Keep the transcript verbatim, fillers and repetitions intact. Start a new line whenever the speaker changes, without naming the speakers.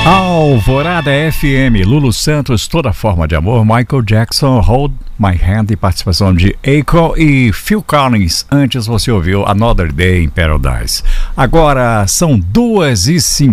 Alvorada F M, Lulu Santos, Toda Forma de Amor, Michael Jackson, Hold My Hand e participação de Akon e Phil Collins. Antes você ouviu Another Day in Paradise. Agora são duas e cinquenta.